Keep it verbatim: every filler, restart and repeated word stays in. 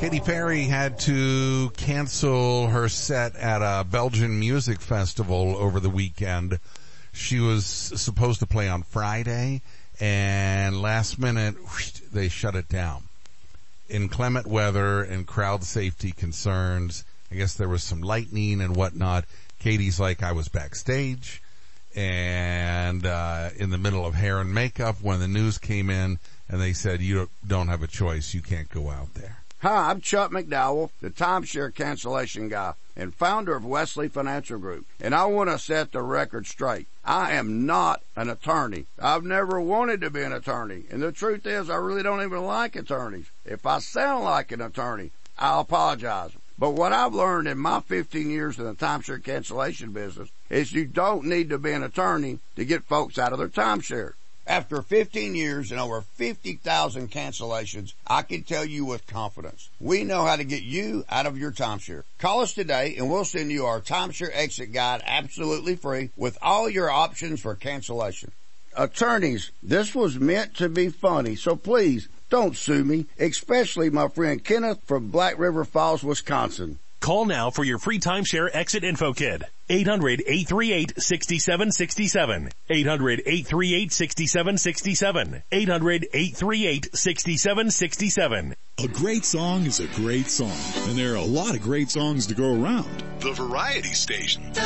Katy Perry had to cancel her set at a Belgian music festival over the weekend. She was supposed to play on Friday, and last minute, whoosh, they shut it down. Inclement weather and crowd safety concerns. I guess there was some lightning and whatnot. Katie's like, I was backstage and uh in the middle of hair and makeup when the news came in, and they said, you don't have a choice. You can't go out there. Hi, I'm Chuck McDowell, the timeshare cancellation guy and founder of Wesley Financial Group. And I want to set the record straight. I am not an attorney. I've never wanted to be an attorney. And the truth is, I really don't even like attorneys. If I sound like an attorney, I'll apologize. But what I've learned in my fifteen years in the timeshare cancellation business is you don't need to be an attorney to get folks out of their timeshare. After fifteen years and over fifty thousand cancellations, I can tell you with confidence, we know how to get you out of your timeshare. Call us today and we'll send you our timeshare exit guide absolutely free with all your options for cancellation. Attorneys, this was meant to be funny, so please don't sue me, especially my friend Kenneth from Black River Falls, Wisconsin. Call now for your free timeshare exit info kit. eight hundred, eight three eight, six seven six seven. eight hundred, eight three eight, six seven six seven. eight hundred, eight three eight, six seven six seven. A great song is a great song, and there are a lot of great songs to go around. The Variety Station.